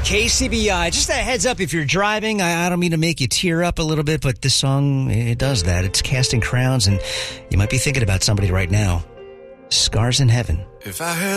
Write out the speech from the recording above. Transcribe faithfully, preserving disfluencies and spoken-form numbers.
K C B I. Just a heads up if you're driving. I, I don't mean to make you tear up a little bit, but this song, it does that. It's Casting Crowns, and you might be thinking about somebody right now. Scars in Heaven. If I had